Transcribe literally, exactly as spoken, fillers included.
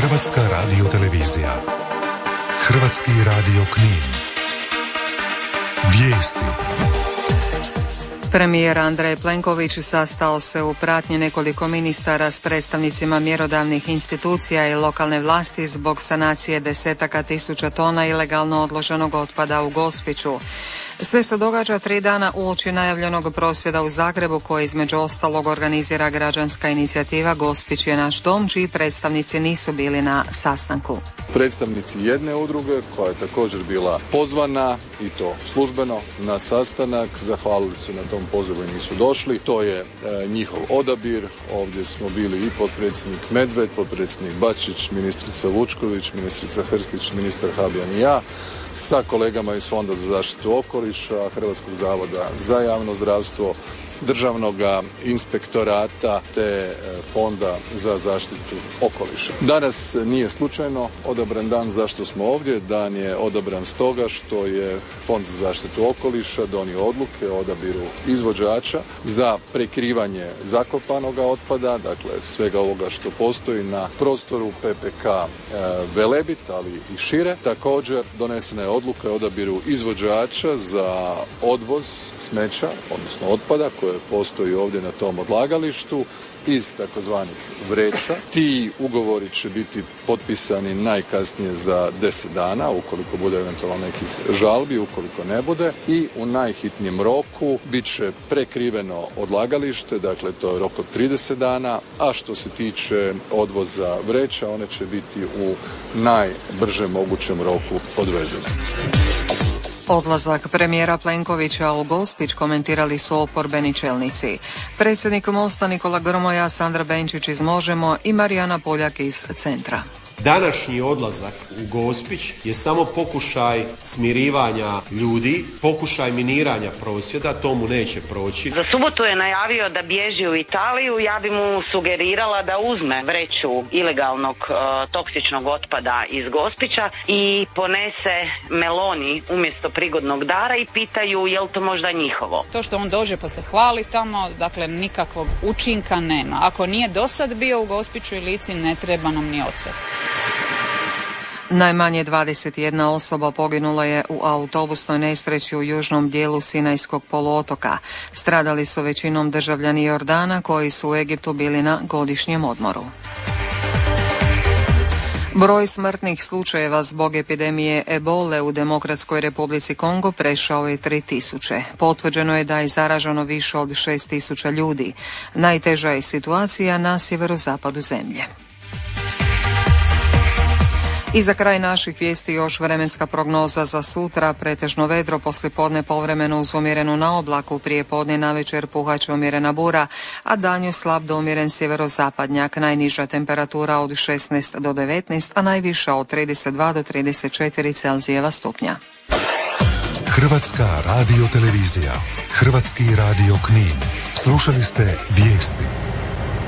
Hrvatska radiotelevizija. Hrvatski radio Knin. Vijesti. Premijer Andrej Plenković sastao se u pratnji nekoliko ministara s predstavnicima mjerodavnih institucija i lokalne vlasti zbog sanacije desetaka tisuća tona ilegalno odloženog otpada u Gospiću. Sve se događa tri dana uoči najavljenog prosvjeda u Zagrebu koji između ostalog organizira građanska inicijativa Gospić je naš dom, čiji predstavnici nisu bili na sastanku. Predstavnici jedne udruge koja je također bila pozvana i to službeno na sastanak, zahvalili su na tom pozivu i nisu došli. To je e, njihov odabir. Ovdje smo bili i potpredsjednik Medved, potpredsjednik Bačić, ministrica Vučković, ministrica Hrstić, ministar Habijan i ja, sa kolegama iz Fonda za zaštitu okoliša, Hrvatskog zavoda za javno zdravstvo, Državnog inspektorata te Fonda za zaštitu okoliša. Danas nije slučajno odabran dan. Zašto smo ovdje? Dan je odabran stoga što je Fond za zaštitu okoliša donio odluke o odabiru izvođača za prekrivanje zakopanog otpada, dakle svega ovoga što postoji na prostoru P P K Velebit, ali i šire. Također donesena je odluka o odabiru izvođača za odvoz smeća, odnosno otpada koje postoji ovdje na tom odlagalištu iz takozvanih vreća. Ti ugovori će biti potpisani najkasnije za deset dana, ukoliko bude eventualno nekih žalbi, ukoliko ne bude, i u najhitnijem roku bit će prekriveno odlagalište, dakle to je rok od trideset dana, a što se tiče odvoza vreća, one će biti u najbržem mogućem roku odvezene. Odlazak premijera Plenkovića u Gospić komentirali su oporbeni čelnici. Predsjednik Mosta Nikola Grmoja, Sandra Benčić iz Možemo i Marijana Poljak iz Centra. Današnji odlazak u Gospić je samo pokušaj smirivanja ljudi, pokušaj miniranja prosvjeda, to mu neće proći. Za subotu je najavio da bježi u Italiju, ja bi mu sugerirala da uzme vreću ilegalnog uh, toksičnog otpada iz Gospića i ponese meloni umjesto prigodnog dara i pitaju je li to možda njihovo. To što on dođe pa se hvali tamo, dakle nikakvog učinka nema. Ako nije dosad bio u Gospiću i Lici, ne treba nam ni odsek. Najmanje dvadeset jedna osoba poginula je u autobusnoj nesreći u južnom dijelu Sinajskog poluotoka. Stradali su većinom državljani Jordana koji su u Egiptu bili na godišnjem odmoru. Broj smrtnih slučajeva zbog epidemije ebole u Demokratskoj Republici Kongo prešao je tri tisuće. Potvrđeno je da je zaraženo više od šest tisuća ljudi. Najteža je situacija na sjeverozapadu zemlje. I za kraj naših vijesti još vremenska prognoza za sutra, pretežno vedro, poslijepodne povremeno uz umjerenu naoblaku, prije podne navečer puhaće umjerena bura, a danju slab do umjeren sjeverozapadnjak, najniža temperatura od šesnaest do devetnaest, a najviša od trideset dva do trideset četiri Celzijeva stupnja. Hrvatska radiotelevizija, Hrvatski radio Knin. Slušali ste vijesti.